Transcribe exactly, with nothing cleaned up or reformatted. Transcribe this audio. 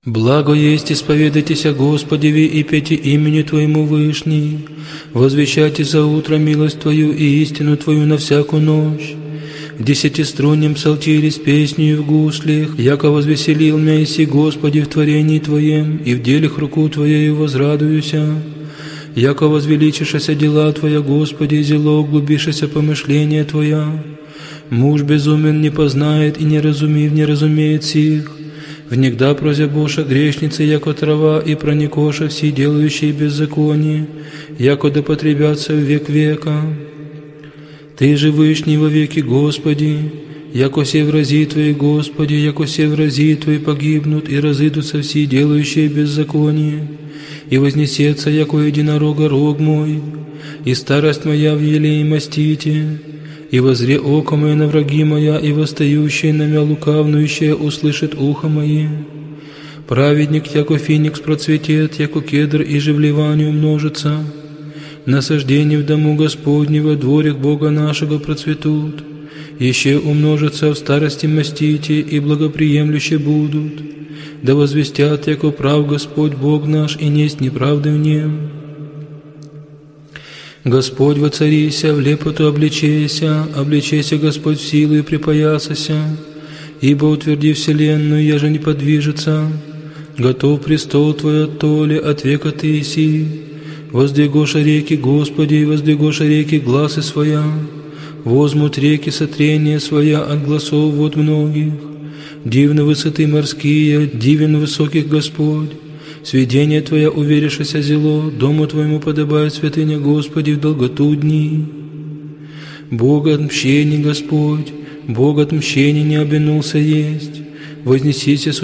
Благо есть исповедайтесь о Господеве и пейте имени Твоему Вышний, возвещайте за утро милость Твою и истину Твою на всякую ночь. В десятиструнном псалтире с песнею в гуслях, яко возвеселил меня иси Господи в творении Твоем, и в делах руку Твоею возрадуюся. Яко возвеличишься дела Твоя, Господи, и зело углубишься помышления Твоя. Муж безумен не познает и не разумив, не разумеет сих. Внегда прозябоша грешницы, яко трава, и проникоша все делающие беззаконие, яко да потребятся в век века. Ты же Вышний во веки, Господи, яко се врази Твои, Господи, яко се врази Твои погибнут, и разыдутся все делающие беззаконие, и вознесется, яко единорога рог мой, и старость моя в елее мастите. И возре око мое на враги моя, и восстающее на мя лукавнующее услышит ухо мое. Праведник, яко феникс процветет, яко кедр и же в ливане умножится. Насаждение в дому Господнего, дворях Бога нашего процветут. Еще умножатся в старости мастите, и благоприемлюще будут. Да возвестят, яко прав Господь Бог наш, и несть неправды в нем. Господь воцарися, в лепоту обличейся, обличейся, Господь, в силу и припоясася, ибо утверди вселенную, я же не подвижется. Готов престол Твой от толи, от века Ты иси. Воздвигоша реки, Господи, и воздвигоша реки гласы своя. Возмут реки сотрения своя от гласов вод многих. Дивны высоты морские, дивен высоких Господь. Сведение Твоя уверишься зело, дому Твоему подобает святыня, Господи, в долготу дни. Бог отмщений, Господь, Бог отмщений не обинулся есть. Вознесися